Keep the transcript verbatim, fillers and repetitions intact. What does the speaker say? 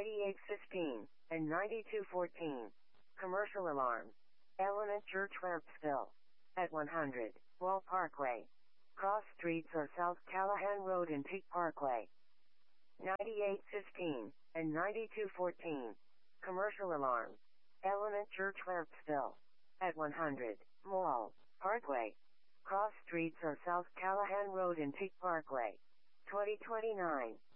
ninety-eight fifteen, and ninety-two fourteen. Commercial alarm. Element Church Rampsville. At one hundred, Wall Parkway. Cross streets are South Callahan Road and Peak Parkway. ninety-eight fifteen, and ninety-two fourteen. Commercial alarm. Element Church Rampsville. At one hundred, Wall Parkway. Cross streets are South Callahan Road and Peak Parkway. twenty twenty-nine.